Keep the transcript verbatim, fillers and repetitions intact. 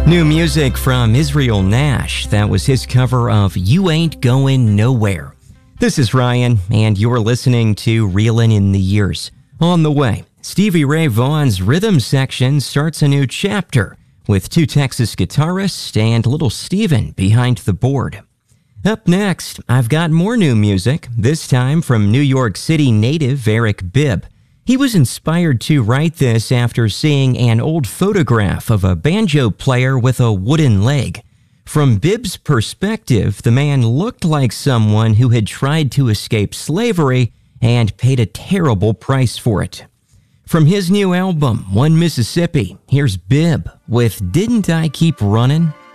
New music from Israel Nash. That was his cover of You Ain't Going Nowhere. This is Ryan, and you're listening to Reelin' in the Years. On the way, Stevie Ray Vaughan's rhythm section starts a new chapter with two Texas guitarists and Little Steven behind the board. Up next, I've got more new music, this time from New York City native Eric Bibb. He was inspired to write this after seeing an old photograph of a banjo player with a wooden leg. From Bibb's perspective, the man looked like someone who had tried to escape slavery and paid a terrible price for it. From his new album, One Mississippi, here's Bibb with Didn't I Keep Running?